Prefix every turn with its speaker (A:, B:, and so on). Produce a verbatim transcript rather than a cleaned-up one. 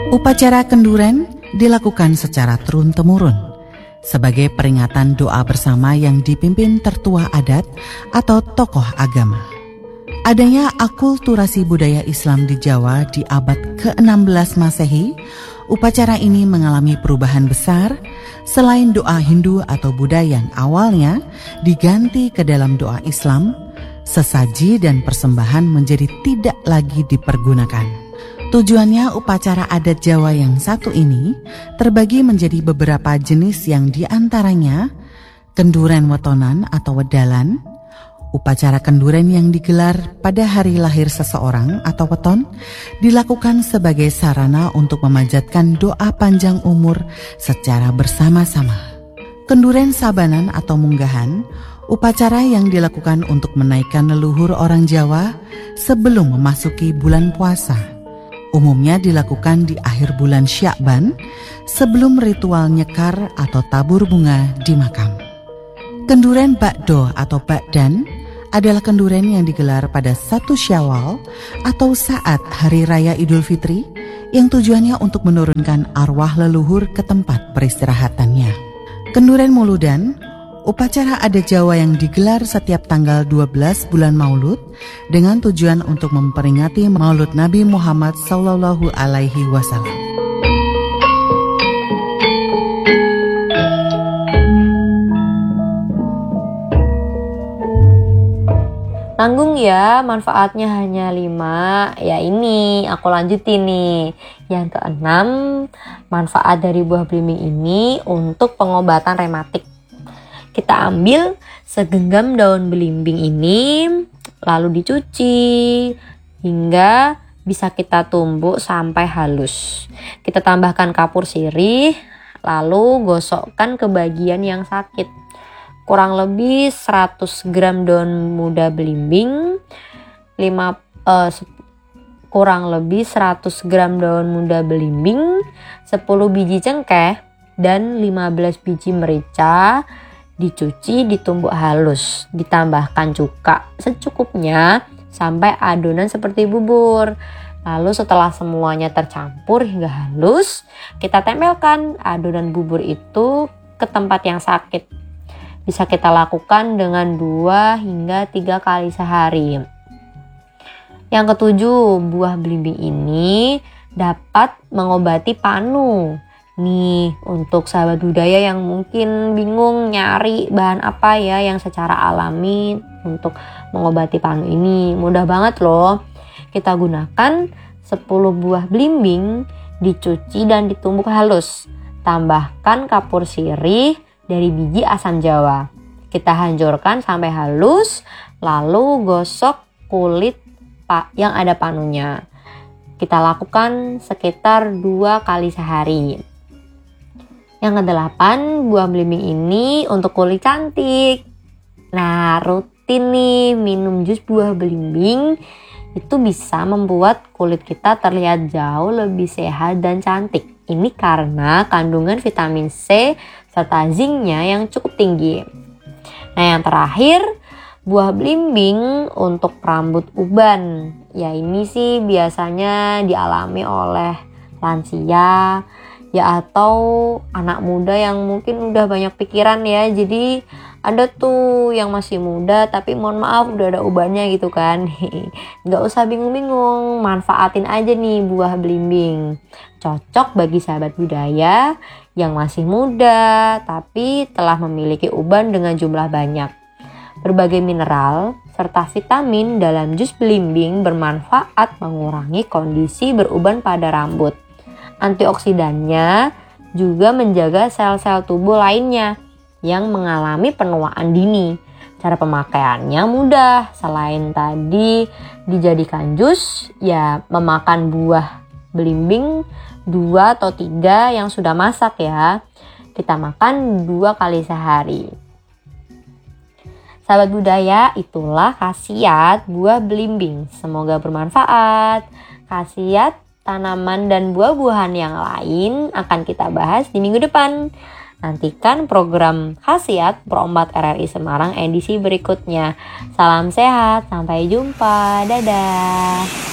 A: Upacara kenduren dilakukan secara turun-temurun sebagai peringatan doa bersama yang dipimpin tertua adat atau tokoh agama. Adanya akulturasi budaya Islam di Jawa di abad ke enam belas Masehi, upacara ini mengalami perubahan besar. Selain doa Hindu atau Buddha yang awalnya diganti ke dalam doa Islam, sesaji dan persembahan menjadi tidak lagi dipergunakan. Tujuannya upacara adat Jawa yang satu ini terbagi menjadi beberapa jenis yang diantaranya kenduren wetonan atau wedalan, upacara kenduren yang digelar pada hari lahir seseorang atau weton dilakukan sebagai sarana untuk memanjatkan doa panjang umur secara bersama-sama. Kenduren sabanan atau munggahan, upacara yang dilakukan untuk menaikkan leluhur orang Jawa sebelum memasuki bulan puasa. Umumnya dilakukan di akhir bulan Syakban sebelum ritual nyekar atau tabur bunga di makam. Kenduren Bakdo atau Bakdan adalah kenduren yang digelar pada satu Syawal atau saat Hari Raya Idul Fitri yang tujuannya untuk menurunkan arwah leluhur ke tempat peristirahatannya. Kenduren Muludan, upacara adat Jawa yang digelar setiap tanggal dua belas bulan Maulud dengan tujuan untuk memperingati Maulud Nabi Muhammad Sallallahu Alaihi Wasallam.
B: Nanggung ya, manfaatnya hanya lima. Ya ini, aku lanjutin nih. Yang keenam, manfaat dari buah belimbing ini untuk pengobatan rematik. Kita ambil segenggam daun belimbing ini, lalu dicuci hingga bisa kita tumbuk sampai halus. Kita tambahkan kapur sirih, lalu gosokkan ke bagian yang sakit. Kurang lebih seratus gram daun muda belimbing, lima, eh, kurang lebih seratus gram daun muda belimbing, sepuluh biji cengkeh, dan lima belas biji merica. Dicuci, ditumbuk halus, ditambahkan cuka secukupnya sampai adonan seperti bubur. Lalu setelah semuanya tercampur hingga halus, kita tempelkan adonan bubur itu ke tempat yang sakit. Bisa kita lakukan dengan dua hingga tiga kali sehari. Yang ketujuh, buah belimbing ini dapat mengobati panu. Nih, untuk sahabat budaya yang mungkin bingung nyari bahan apa ya yang secara alami untuk mengobati panu ini, mudah banget loh. Kita gunakan sepuluh buah belimbing, dicuci dan ditumbuk halus. Tambahkan kapur sirih dari biji asam jawa. Kita hancurkan sampai halus, lalu gosok kulit yang ada panunya. Kita lakukan sekitar dua kali sehari. Yang kedelapan, buah belimbing ini untuk kulit cantik. Nah, rutin nih minum jus buah belimbing itu bisa membuat kulit kita terlihat jauh lebih sehat dan cantik. Ini karena kandungan vitamin C serta zincnya yang cukup tinggi. Nah, yang terakhir, buah belimbing untuk rambut uban. Ya ini sih biasanya dialami oleh lansia, ya atau anak muda yang mungkin udah banyak pikiran ya. Jadi ada tuh yang masih muda tapi mohon maaf udah ada ubannya gitu kan. Gak usah bingung-bingung, manfaatin aja nih buah belimbing. Cocok bagi sahabat budaya yang masih muda tapi telah memiliki uban dengan jumlah banyak. Berbagai mineral serta vitamin dalam jus belimbing bermanfaat mengurangi kondisi beruban pada rambut. Antioksidannya juga menjaga sel-sel tubuh lainnya yang mengalami penuaan dini. Cara pemakaiannya mudah. Selain tadi dijadikan jus, ya memakan buah belimbing dua atau tiga yang sudah masak ya. Kita makan dua kali sehari. Sahabat budaya, itulah khasiat buah belimbing. Semoga bermanfaat. Khasiat tanaman dan buah-buahan yang lain akan kita bahas di minggu depan. Nantikan program khasiat Pro empat R R I Semarang edisi berikutnya. Salam sehat, sampai jumpa, dadah.